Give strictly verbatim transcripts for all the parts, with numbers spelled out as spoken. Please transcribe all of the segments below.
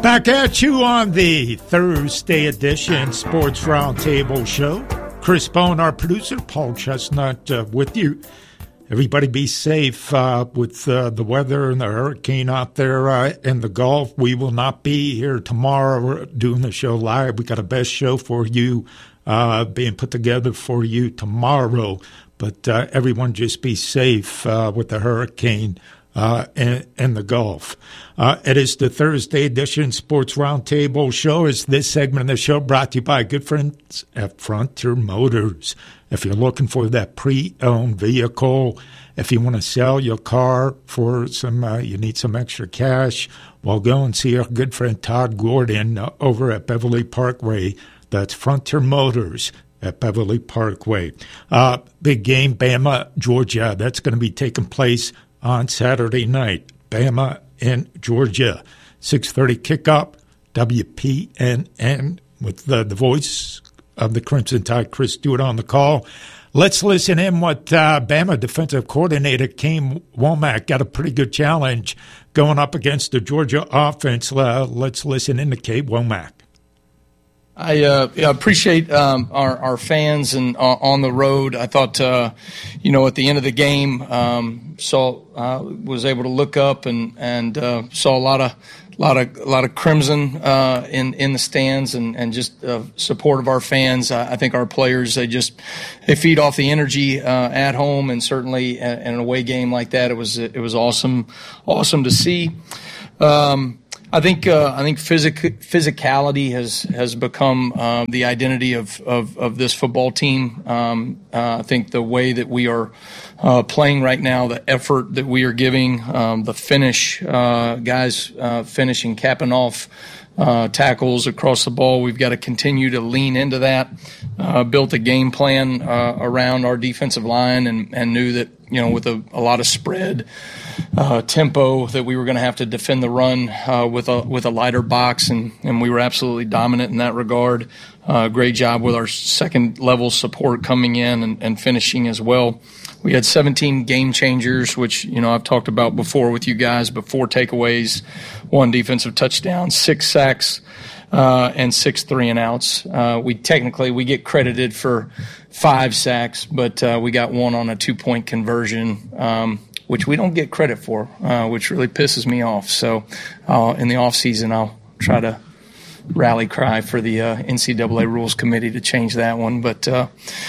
Back at you on the Thursday edition Sports Roundtable show. Chris Bone, our producer, Paul Chestnut uh, with you. Everybody be safe uh, with uh, the weather and the hurricane out there uh, in the Gulf. We will not be here tomorrow. We're doing the show live. We got a best show for you uh, being put together for you tomorrow. But uh, everyone just be safe uh, with the hurricane Uh, in, in the Gulf. Uh, it is the Thursday edition Sports Roundtable show. Is this segment of the show brought to you by good friends at Frontier Motors. If you're looking for that pre-owned vehicle, if you want to sell your car for some, uh, you need some extra cash, well, go and see our good friend Todd Gordon uh, over at Beverly Parkway. That's Frontier Motors at Beverly Parkway. Uh, big game, Bama, Georgia. That's going to be taking place on Saturday night. Bama in Georgia. six thirty kickoff, W P N N, with the, the voice of the Crimson Tide, Chris Stewart, on the call. Let's listen in what uh, Bama defensive coordinator Kane Wommack got a pretty good challenge going up against the Georgia offense. Uh, let's listen in to Kane Wommack. I uh, appreciate um, our, our fans and uh, on the road. I thought, uh, you know, at the end of the game, um, saw uh, was able to look up and and uh, saw a lot of lot of a lot of crimson uh, in in the stands and and just uh, support of our fans. I, I think our players, they just they feed off the energy uh, at home, and certainly in an away game like that, it was it was awesome awesome to see. Um, I think uh, I think physic- physicality has has become uh, the identity of, of, of this football team. Um, uh, I think the way that we are uh, playing right now, the effort that we are giving, um, the finish, uh, guys uh, finishing, capping off uh, tackles across the ball. We've got to continue to lean into that. Uh, built a game plan uh, around our defensive line, and, and knew that, you know, with a, a lot of spread Uh, tempo, that we were going to have to defend the run uh, with a with a lighter box, and, and we were absolutely dominant in that regard. Uh, great job with our second level support coming in and, and finishing as well. We had seventeen game changers, which, you know, I've talked about before with you guys, but four takeaways, one defensive touchdown, six sacks, uh, and six three and outs. Uh, we technically we get credited for five sacks, but uh, we got one on a two point conversion. Um, which we don't get credit for, uh, which really pisses me off. So uh, in the off season, I'll try to rally cry for the uh, N C double A Rules Committee to change that one, but uh,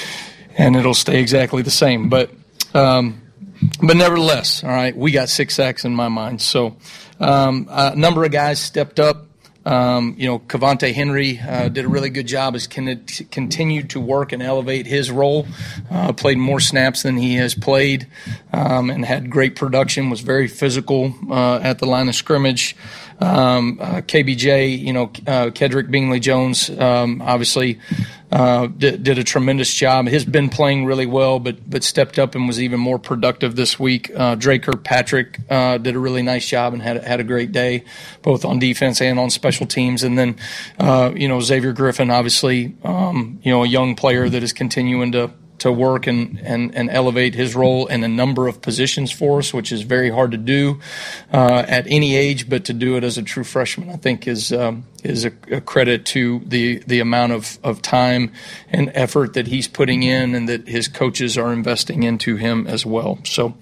and it'll stay exactly the same. But um, but nevertheless, all right, we got six sacks in my mind. So um, a number of guys stepped up. Um, you know, Cavante Henry uh, did a really good job, has con- continued to work and elevate his role, uh, played more snaps than he has played, um, and had great production, was very physical uh, at the line of scrimmage. Um, uh, K B J, you know, uh, Kedrick Bingley-Jones, um, obviously uh, did, did a tremendous job. He's been playing really well, but but stepped up and was even more productive this week. Uh, Dre Kirkpatrick uh, did a really nice job and had had a great day, both on defense and on special teams. And then, uh, you know, Xavier Griffin, obviously, um, you know, a young player that is continuing to to work and, and, and elevate his role in a number of positions for us, which is very hard to do uh, at any age, but to do it as a true freshman, I think is um, is a, a credit to the, the amount of, of time and effort that he's putting in and that his coaches are investing into him as well. So,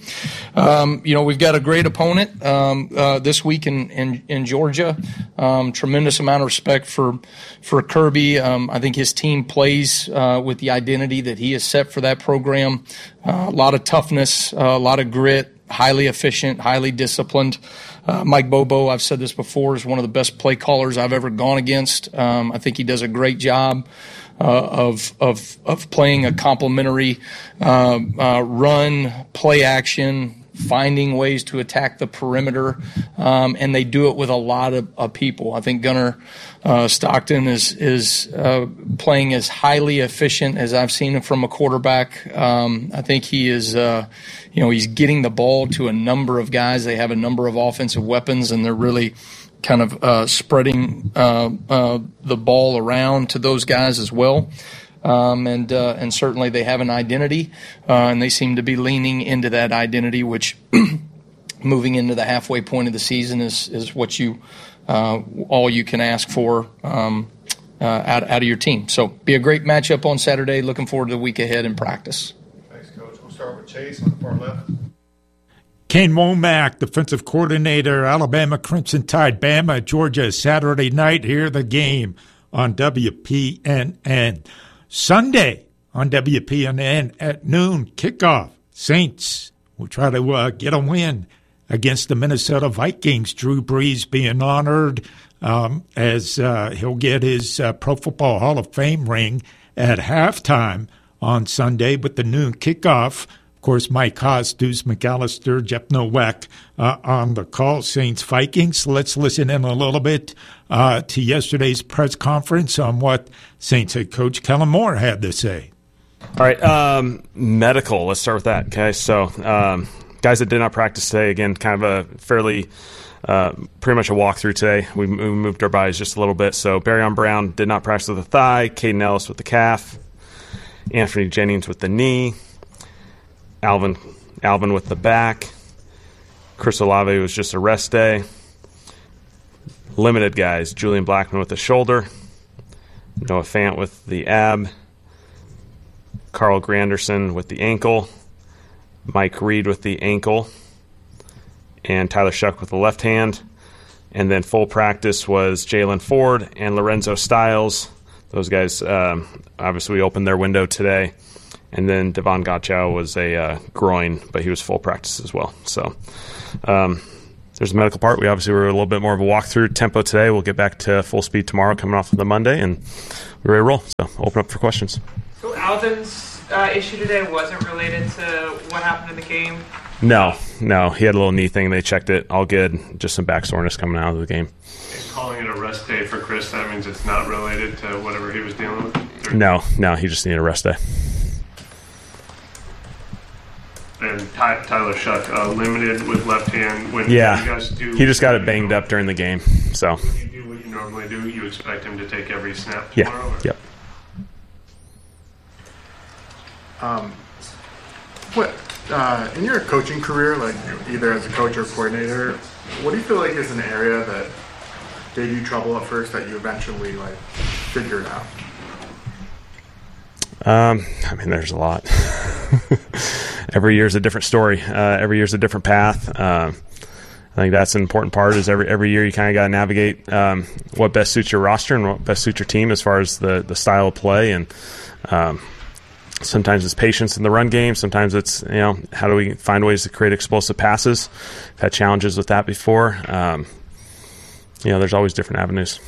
um, you know, we've got a great opponent um, uh, this week in, in, in Georgia. Um, tremendous amount of respect for, for Kirby. Um, I think his team plays uh, with the identity that he has set for that program. Uh, a lot of toughness, uh, a lot of grit, highly efficient, highly disciplined. Uh, Mike Bobo, I've said this before, is one of the best play callers I've ever gone against. Um, I think he does a great job uh, of of of playing a complementary uh, uh, run, play action, finding ways to attack the perimeter, um, and they do it with a lot of, of people. I think Gunnar uh, Stockton is is uh, playing as highly efficient as I've seen him from a quarterback. Um, I think he is, uh, you know, he's getting the ball to a number of guys. They have a number of offensive weapons, and they're really kind of uh, spreading uh, uh, the ball around to those guys as well. Um, and uh, and certainly they have an identity, uh, and they seem to be leaning into that identity, which moving into the halfway point of the season is is what you uh, all you can ask for um, uh, out, out of your team. So be a great matchup on Saturday. Looking forward to the week ahead in practice. Thanks, Coach. We'll start with Chase on the far left. Kane Womack, defensive coordinator, Alabama Crimson Tide, Bama, Georgia, Saturday night. Hear the game on W P N N. Sunday on W P N N at noon, kickoff. Saints will try to uh, get a win against the Minnesota Vikings. Drew Brees being honored um, as uh, he'll get his uh, Pro Football Hall of Fame ring at halftime on Sunday with the noon kickoff. Of course, Mike Haas, Deuce McAllister, Jeff Nowak uh, on the call. Saints Vikings. Let's listen in a little bit uh, to yesterday's press conference on what Saints head coach Kellen Moore had to say. All right, um, medical. Let's start with that. Okay, so um, guys that did not practice today, again, kind of a fairly, uh, pretty much a walkthrough today. We, we moved our bodies just a little bit. So Barryon Brown did not practice with the thigh. Caden Ellis with the calf. Anthony Jennings with the knee. Alvin Alvin with the back. Chris Olave was just a rest day. Limited guys, Julian Blackman with the shoulder. Noah Fant with the ab. Carl Granderson with the ankle. Mike Reed with the ankle. And Tyler Shuck with the left hand. And then full practice was Jalen Ford and Lorenzo Styles. Those guys, um, obviously, we opened their window today. And then Devon Gottschall was a uh, groin, but he was full practice as well. So um, there's the medical part. We obviously were a little bit more of a walkthrough tempo today. We'll get back to full speed tomorrow coming off of the Monday, and we're ready to roll. So open up for questions. So Alden's uh, issue today wasn't related to what happened in the game? No, no. He had a little knee thing. They checked it. All good. Just some back soreness coming out of the game. Calling it a rest day for Chris, that means it's not related to whatever he was dealing with? No, no. He just needed a rest day. And Ty- Tyler Shuck, uh, limited with left hand. When yeah, you guys do, he just got it banged up during the game. So when you do what you normally do, you expect him to take every snap yeah, tomorrow? Or? Yep. Um, what uh, in your coaching career, like either as a coach or coordinator, what do you feel like is an area that gave you trouble at first that you eventually like figured out? Um, I mean, there's a lot. Every year is a different story. Uh, every year is a different path. Uh, I think that's an important part. Is every every year you kind of got to navigate um, what best suits your roster and what best suits your team as far as the the style of play. And um, sometimes it's patience in the run game. Sometimes it's you know how do we find ways to create explosive passes. I've had challenges with that before. Um, you know, there's always different avenues.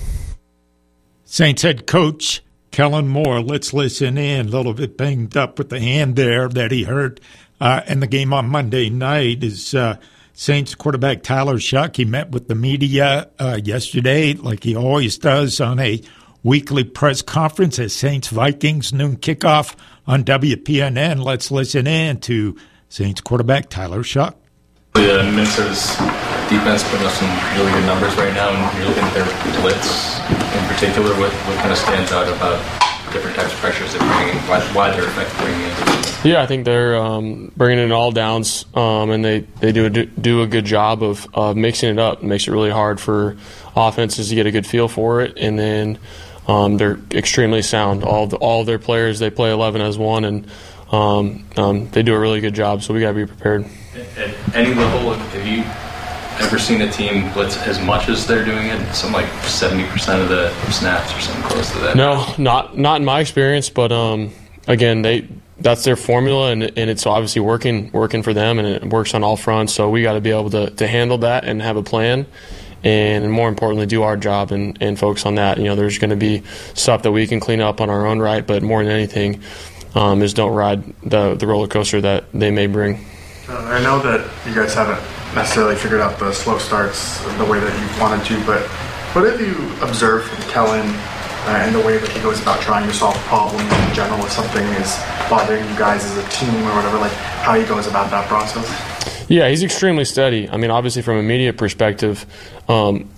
Saints head coach Kellen Moore. Let's listen in. A little bit banged up with the hand there that he hurt uh, in the game on Monday night. Is uh, Saints quarterback Tyler Shuck. He met with the media uh, yesterday, like he always does, on a weekly press conference at Saints Vikings noon kickoff on W P N N. Let's listen in to Saints quarterback Tyler Shuck. The Minnesota's defense putting up some really good numbers right now, and you're looking at their blitz in particular. What, what kind of stands out about different types of pressures they're bringing, why, why they're effective bringing in? Yeah, I think they're um, bringing in all downs, um, and they, they do, a, do a good job of uh, mixing it up. It makes it really hard for offenses to get a good feel for it, and then um, they're extremely sound. All the, all of their players, they play eleven as one, and um, um, they do a really good job, so we got to be prepared. At any level, have you ever seen a team blitz as much as they're doing it? Something like seventy percent of the snaps or something close to that? No, not not in my experience, but um, again, they that's their formula, and, and it's obviously working working for them, and it works on all fronts, so we got to be able to, to handle that and have a plan, and more importantly, do our job and, and focus on that. You know, there's going to be stuff that we can clean up on our own right, but more than anything um, is don't ride the, the roller coaster that they may bring. Uh, I know that you guys haven't necessarily figured out the slow starts the way that you wanted to, but what have you observed from Kellen uh, and the way that he goes about trying to solve problems in general if something is bothering you guys as a team or whatever, like how he goes about that process? Yeah, he's extremely steady. I mean, obviously from a media perspective, um,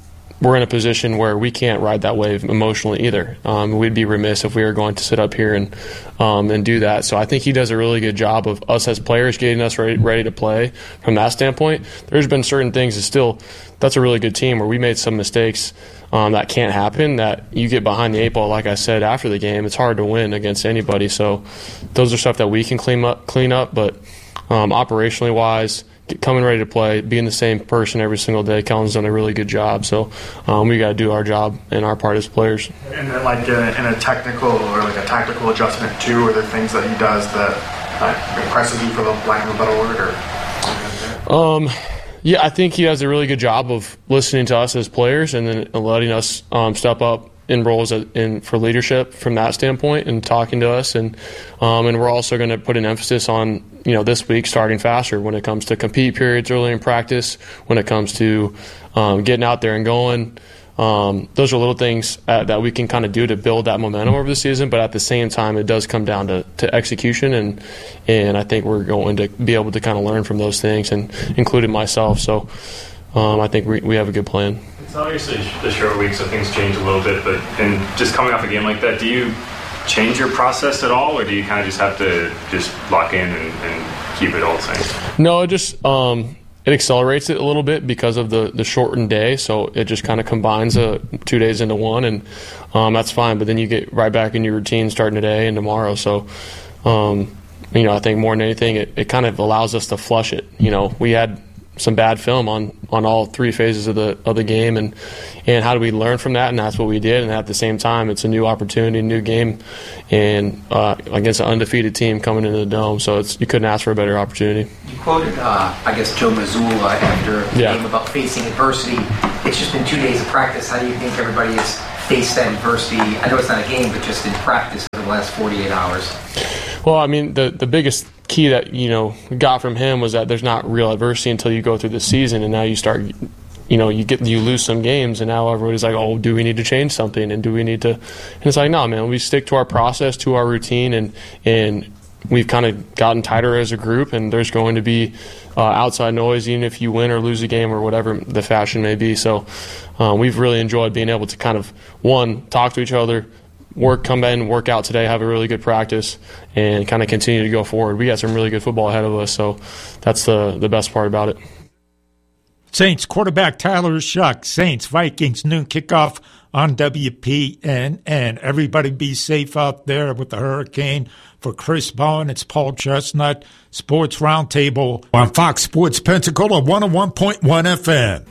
we're in a position where we can't ride that wave emotionally either. Um, we'd be remiss if we were going to sit up here and um, and do that. So I think he does a really good job of us as players getting us ready, ready to play from that standpoint. There's been certain things that still, that's a really good team where we made some mistakes um, that can't happen, that you get behind the eight ball, like I said, after the game. It's hard to win against anybody. So those are stuff that we can clean up, clean up but um, operationally wise, coming ready to play, being the same person every single day. Kellen's done a really good job, so um, we got to do our job and our part as players. And then, like uh, in a technical or like a tactical adjustment too, are there things that he does that uh, impresses you, for the lack of a better word? Or um, yeah, I think he does a really good job of listening to us as players and then letting us um, step up in roles in for leadership from that standpoint and talking to us, and um, and we're also going to put an emphasis on, you know, this week starting faster when it comes to compete periods early in practice, when it comes to um, getting out there and going. Um, those are little things uh, that we can kind of do to build that momentum over the season, but at the same time it does come down to, to execution, and and I think we're going to be able to kind of learn from those things, and including myself. So um, I think we, we have a good plan. It's obviously the short week, so things change a little bit, but and just coming off a game like that, do you change your process at all, or do you kind of just have to just lock in and, and keep it all the same? No, it just um, it accelerates it a little bit because of the, the shortened day, so it just kind of combines uh, two days into one, and um, that's fine. But then you get right back in your routine starting today and tomorrow. So, um, you know, I think more than anything, it, it kind of allows us to flush it. You know, we had some bad film on, on all three phases of the of the game, and and how do we learn from that? And that's what we did. And at the same time, it's a new opportunity, a new game, and uh, against an undefeated team coming into the Dome. So it's you couldn't ask for a better opportunity. You quoted, uh, I guess, Joe Mazzulla after the yeah. game about facing adversity. It's just been two days of practice. How do you think everybody has faced that adversity? I know it's not a game, but just in practice over the last forty-eight hours. Well, I mean, the the biggest key that, you know, got from him was that there's not real adversity until you go through the season, and now you start, you know, you get you lose some games, and now everybody's like, oh, do we need to change something, and do we need to? And it's like, no, man, we stick to our process, to our routine, and and we've kind of gotten tighter as a group, and there's going to be uh, outside noise, even if you win or lose a game or whatever the fashion may be. So uh, we've really enjoyed being able to kind of, one, talk to each other, work, come in, work out today, have a really good practice, and kind of continue to go forward. We got some really good football ahead of us, so that's the the best part about it. Saints quarterback Tyler Shough. Saints Vikings noon kickoff on W P N N. Everybody be safe out there with the hurricane. For Chris Bowen, it's Paul Chestnut, Sports Roundtable on Fox Sports Pensacola one oh one point one F M.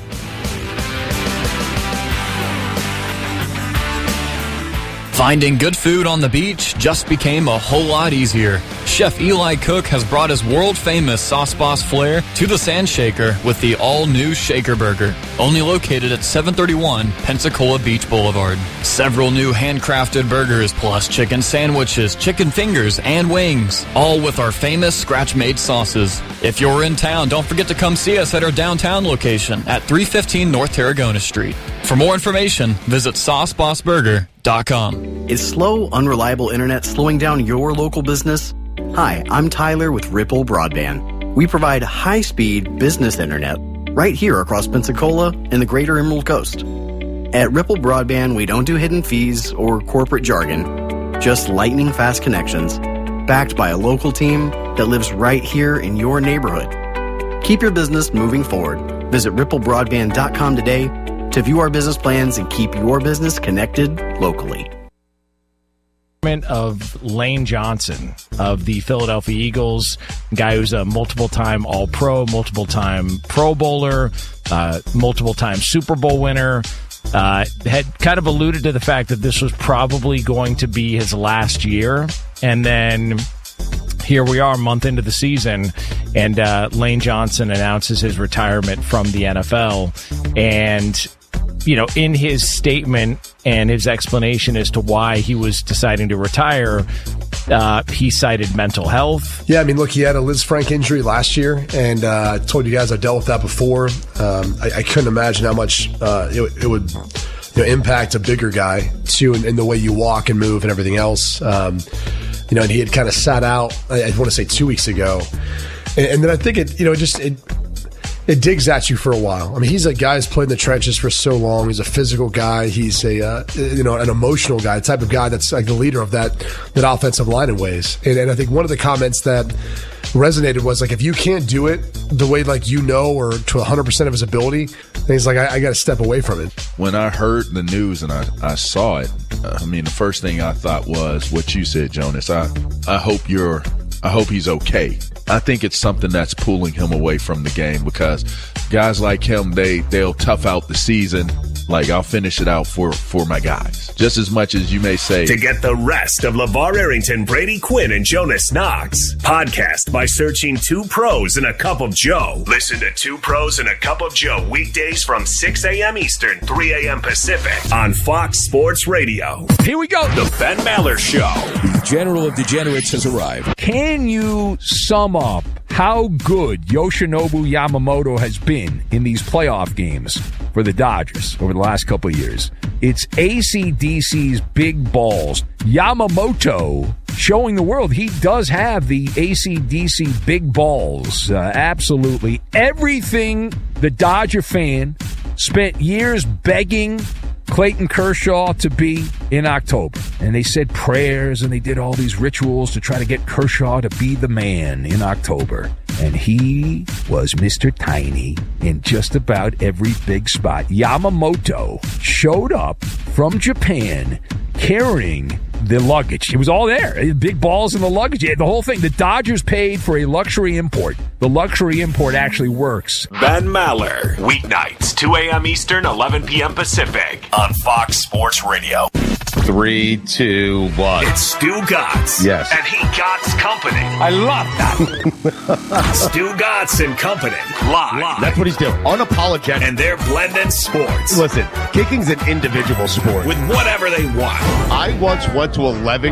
Finding good food on the beach just became a whole lot easier. Chef Eli Cook has brought his world-famous Sauce Boss flair to the Sand Shaker with the all-new Shaker Burger, only located at seven thirty-one Pensacola Beach Boulevard. Several new handcrafted burgers plus chicken sandwiches, chicken fingers, and wings, all with our famous scratch-made sauces. If you're in town, don't forget to come see us at our downtown location at three fifteen North Tarragona Street. For more information, visit sauce boss burger dot com. Is slow, unreliable internet slowing down your local business? Hi, I'm Tyler with Ripple Broadband. We provide high-speed business internet right here across Pensacola and the greater Emerald Coast. At Ripple Broadband, we don't do hidden fees or corporate jargon, just lightning-fast connections, backed by a local team that lives right here in your neighborhood. Keep your business moving forward. Visit ripple broadband dot com today to view our business plans and keep your business connected locally. Of Lane Johnson of the Philadelphia Eagles, guy who's a multiple-time All-Pro, multiple-time Pro Bowler, uh, multiple-time Super Bowl winner, uh, had kind of alluded to the fact that this was probably going to be his last year, and then here we are a month into the season, and uh, Lane Johnson announces his retirement from the N F L, and you know, in his statement and his explanation as to why he was deciding to retire, uh, he cited mental health. Yeah, I mean, look, he had a Liz Frank injury last year, and uh, I told you guys I dealt with that before. Um, I, I couldn't imagine how much uh, it, it would you know, impact a bigger guy, too, in, in the way you walk and move and everything else. Um, you know, and he had kind of sat out, I, I want to say two weeks ago. And, and then I think it, you know, just... it. it digs at you for a while. I mean, he's a guy who's played in the trenches for so long. He's a physical guy. He's a uh, you know an emotional guy, the type of guy that's like the leader of that that offensive line in ways. And, and I think one of the comments that resonated was like, if you can't do it the way like you know or to one hundred percent of his ability, then he's like, I, I got to step away from it. When I heard the news and I, I saw it, uh, I mean, the first thing I thought was what you said, Jonas. I, I hope you're I hope he's okay. I think it's something that's pulling him away from the game because guys like him, they, they'll tough out the season. Like, I'll finish it out for, for my guys. Just as much as you may say. To get the rest of LeVar Arrington, Brady Quinn, and Jonas Knox, podcast by searching Two Pros and a Cup of Joe. Listen to Two Pros and a Cup of Joe weekdays from six a.m. Eastern, three a.m. Pacific on Fox Sports Radio. Here we go. The Ben Maller Show. The General of Degenerates has arrived. Can you sum up how good Yoshinobu Yamamoto has been in these playoff games for the Dodgers over the last couple of years? It's A C D C's big balls. Yamamoto showing the world he does have the A C D C big balls. Uh, absolutely. Everything the Dodger fan spent years begging Clayton Kershaw to be in October. And they said prayers and they did all these rituals to try to get Kershaw to be the man in October. And he was Mister Tiny in just about every big spot. Yamamoto showed up from Japan carrying the luggage. It was all there. Big balls in the luggage. Yeah, the whole thing. The Dodgers paid for a luxury import. The luxury import actually works. Ben Maller. Weeknights, two a.m. Eastern, eleven p.m. Pacific on Fox Sports Radio. Three, two, one. It's Stu Gatz. Yes. And he Gatz Company. I love that. Stu Gatz and Company. Live. Live. That's what he's doing. Unapologetic. And they're blending sports. Listen, kicking's an individual sport. With whatever they want. I once went to eleven